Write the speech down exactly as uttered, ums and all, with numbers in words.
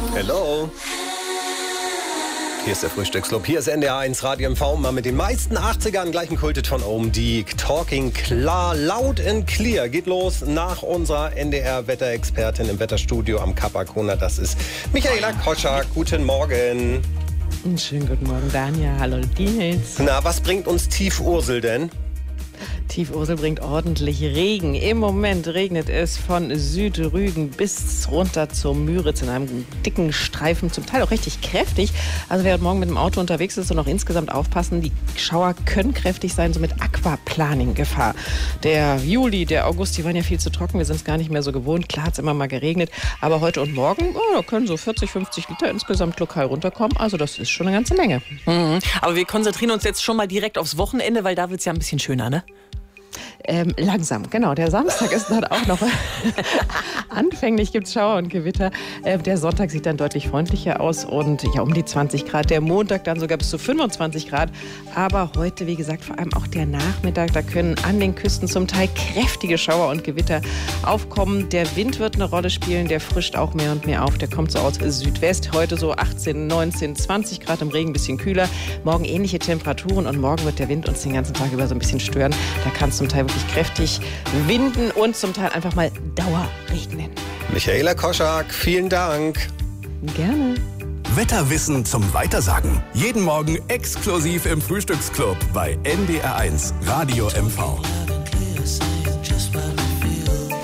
Hello. Hier ist der Frühstücksclub. Hier ist N D R eins Radio M V. Mal mit den meisten achtzigern gleichen Kultetton um die Talking klar, laut and clear. Geht los nach unserer N D R-Wetterexpertin im Wetterstudio am Kap Arkona. Das ist Michaela Koschak. Guten Morgen. Schönen guten Morgen, Daniel. Hallo, Dienels. Na, was bringt uns Tiefursel denn? Tiefursel bringt ordentlich Regen. Im Moment regnet es von Südrügen bis runter zur Müritz in einem dicken Streifen, zum Teil auch richtig kräftig. Also wer heute Morgen mit dem Auto unterwegs ist und auch insgesamt aufpassen, die Schauer können kräftig sein, so mit Aquaplaning-Gefahr. Der Juli, der August, die waren ja viel zu trocken, wir sind es gar nicht mehr so gewohnt. Klar hat es immer mal geregnet, aber heute und morgen, oh, da können so vierzig, fünfzig Liter insgesamt lokal runterkommen. Also das ist schon eine ganze Menge. Mhm. Aber wir konzentrieren uns jetzt schon mal direkt aufs Wochenende, weil da wird es ja ein bisschen schöner, ne? Ähm, langsam, genau. Der Samstag ist dann auch noch anfänglich, gibt es Schauer und Gewitter. Äh, der Sonntag sieht dann deutlich freundlicher aus und ja, um die zwanzig Grad. Der Montag dann sogar bis zu fünfundzwanzig Grad. Aber heute, wie gesagt, vor allem auch der Nachmittag, da können an den Küsten zum Teil kräftige Schauer und Gewitter aufkommen. Der Wind wird eine Rolle spielen, der frischt auch mehr und mehr auf. Der kommt so aus Südwest. Heute so achtzehn, neunzehn, zwanzig Grad im Regen, ein bisschen kühler. Morgen ähnliche Temperaturen und morgen wird der Wind uns den ganzen Tag über so ein bisschen stören. Da kann es zum Teil wirklich kräftig winden und zum Teil einfach mal dauerregnen. Michaela Koschak, vielen Dank. Gerne. Wetterwissen zum Weitersagen. Jeden Morgen exklusiv im Frühstücksclub bei N D R eins Radio M V.